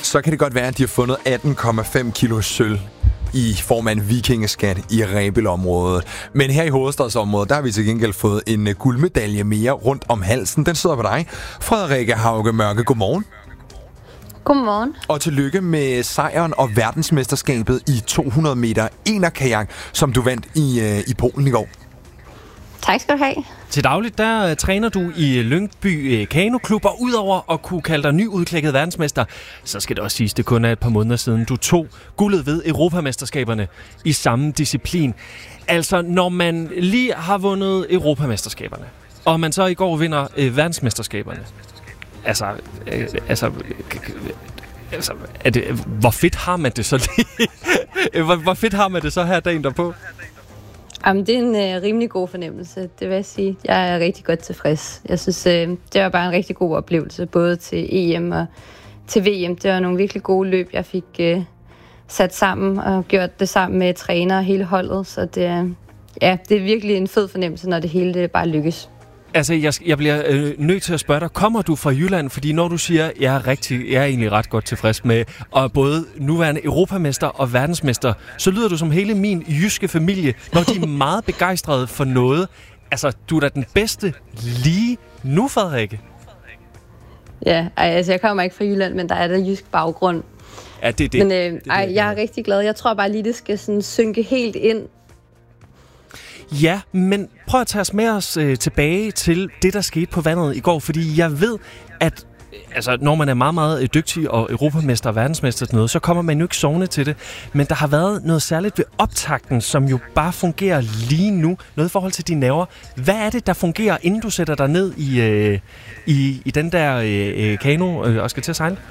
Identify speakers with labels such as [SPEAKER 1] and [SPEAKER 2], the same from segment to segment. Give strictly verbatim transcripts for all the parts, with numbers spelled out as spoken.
[SPEAKER 1] så kan det godt være, at de har fundet atten komma fem kilo sølv i form af en vikingeskat i Rebild-området. Men her i hovedstadsområdet, der har vi til gengæld fået en guldmedalje mere rundt om halsen. Den sidder på dig. Frederikke Hauge Mørke, godmorgen.
[SPEAKER 2] Godmorgen.
[SPEAKER 1] Og tillykke med sejren og verdensmesterskabet i to hundrede meter enerkajak, som du vandt i, øh, i Polen i går.
[SPEAKER 2] Tak skal du have.
[SPEAKER 3] Til dagligt, der uh, træner du i Lyngby uh, Kanoklub, og udover at kunne kalde dig nyudklækket verdensmester, så skal det også siges, det kun er et par måneder siden, du tog guldet ved Europamesterskaberne i samme disciplin. Altså, når man lige har vundet Europamesterskaberne, og man så i går vinder uh, verdensmesterskaberne, altså, uh, altså, uh, altså er det, hvor fedt har man det så lige? hvor, hvor fedt har man det så her dagen derpå?
[SPEAKER 2] Jamen, det er en øh, rimelig god fornemmelse, det vil jeg sige. Jeg er rigtig godt tilfreds. Jeg synes, øh, det var bare en rigtig god oplevelse, både til E M og til V M. Det var nogle virkelig gode løb, jeg fik øh, sat sammen og gjort det sammen med træner og hele holdet. Så det er, ja, det er virkelig en fed fornemmelse, når det hele det bare lykkes.
[SPEAKER 3] Altså, jeg, jeg bliver øh, nødt til at spørge dig, kommer du fra Jylland? Fordi når du siger, jeg er, rigtig, jeg er egentlig ret godt tilfreds med og både nuværende europamester og verdensmester, så lyder du som hele min jyske familie, når de er meget begejstrede for noget. Altså, du er da den bedste lige nu, Frederikke.
[SPEAKER 2] Ja, altså jeg kommer ikke fra Jylland, men der er der jysk baggrund.
[SPEAKER 3] Ja, det er det.
[SPEAKER 2] Men øh,
[SPEAKER 3] det, det
[SPEAKER 2] ej, jeg er rigtig glad. Jeg tror bare lige, det skal sådan synke helt ind.
[SPEAKER 3] Ja, men prøv at tage os med os øh, tilbage til det, der skete på vandet i går, fordi jeg ved, at altså, når man er meget, meget øh, dygtig og europamester og verdensmester til noget, så kommer man jo ikke sovende til det. Men der har været noget særligt ved optakten, som jo bare fungerer lige nu. Noget i forhold til dine nerver. Hvad er det, der fungerer, inden du sætter dig ned i, øh, i, i den der øh, kano øh, og skal til at sejle?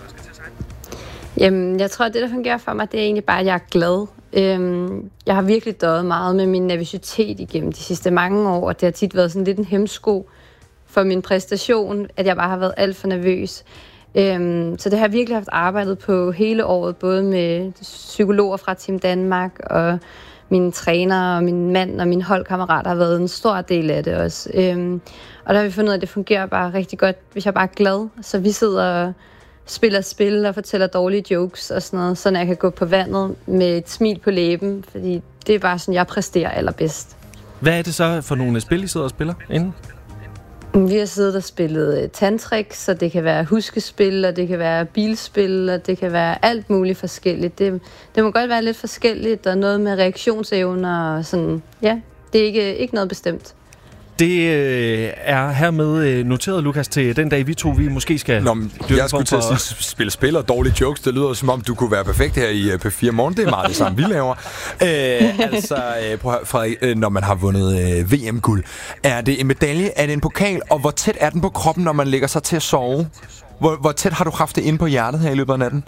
[SPEAKER 2] Jamen, jeg tror, at det, der fungerer for mig, det er egentlig bare, at jeg er glad. Øhm, jeg har virkelig døjet meget med min nervøsitet igennem de sidste mange år, og det har tit været sådan lidt en hemsko for min præstation, at jeg bare har været alt for nervøs. Øhm, så det har jeg virkelig haft arbejdet på hele året, både med psykologer fra Team Danmark, og mine trænere, og min mand og mine holdkammerater har været en stor del af det også. Øhm, og der har vi fundet ud af, at det fungerer bare rigtig godt, hvis jeg bare er glad. Så vi sidder og spiller spil og fortæller dårlige jokes og sådan noget, så jeg kan gå på vandet med et smil på læben, fordi det er bare sådan, jeg præsterer allerbedst.
[SPEAKER 3] Hvad er det så for nogle spil, I sidder og spiller inden?
[SPEAKER 2] Vi har siddet og spillet tandtricks, så det kan være huskespil, og det kan være bilspil, og det kan være alt muligt forskelligt. Det, det må godt være lidt forskelligt, og noget med reaktionsevner og sådan. Ja, det er ikke, ikke noget bestemt.
[SPEAKER 3] Det øh, er hermed øh, noteret, Lukas, til den dag, vi to vi måske skal...
[SPEAKER 1] Nå, jeg skulle til at sige, spille spil og dårlige jokes. Det lyder som om, du kunne være perfekt her i P fire Morgen. Det er meget det samme, vi laver. Øh, altså, øh, prøv at høre, Frederik, øh, når man har vundet øh, V M-guld, er det en medalje, er det en pokal, og hvor tæt er den på kroppen, når man lægger sig til at sove? Hvor, hvor tæt har du haft det inde på hjertet her i løbet af natten?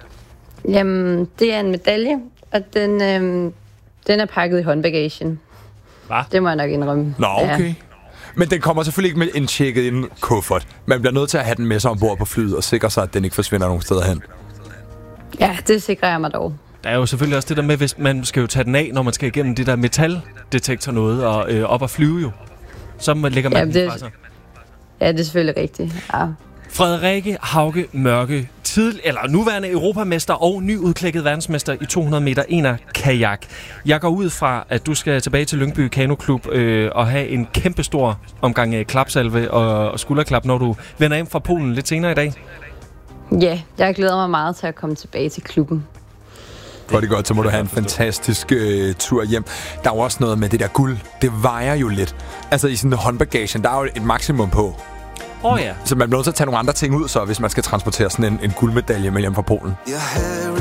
[SPEAKER 2] Jamen, det er en medalje, og den, øh, den er pakket i håndbagagen.
[SPEAKER 3] Hva?
[SPEAKER 2] Det må jeg nok indrømme.
[SPEAKER 1] Nå, okay.
[SPEAKER 2] Ja.
[SPEAKER 1] Men den kommer selvfølgelig ikke med en tjekket ind kuffert. Man bliver nødt til at have den med sig ombord på flyet og sikre sig, at den ikke forsvinder nogen steder hen.
[SPEAKER 2] Ja, det sikrer jeg mig dog.
[SPEAKER 3] Der er jo selvfølgelig også det der med, hvis man skal jo tage den af, når man skal igennem det der metaldetektor noget, og øh, op og flyve jo. Så lægger man
[SPEAKER 2] ja,
[SPEAKER 3] den
[SPEAKER 2] det,
[SPEAKER 3] fra sig.
[SPEAKER 2] Ja, det er selvfølgelig rigtigt. Ja.
[SPEAKER 3] Frederikke Hauge Mørke, tid, eller nuværende europamester og nyudklækket verdensmester i to hundrede meter enerkajak. Jeg går ud fra, at du skal tilbage til Lyngby Kanoklub øh, og have en kæmpestor omgang øh, klapsalve og, og skulderklap, når du vender hjem fra Polen lidt senere i dag.
[SPEAKER 2] Ja, jeg glæder mig meget til at komme tilbage til klubben.
[SPEAKER 1] Hvor det godt, så må du have en fantastisk øh, tur hjem. Der er jo også noget med det der guld. Det vejer jo lidt. Altså i sådan en håndbagagen, der er jo et maksimum på.
[SPEAKER 3] Åh oh, ja.
[SPEAKER 1] Så man bliver nødt til at tage nogle andre ting ud, så hvis man skal transportere sådan en, en guldmedalje med hjem fra Polen.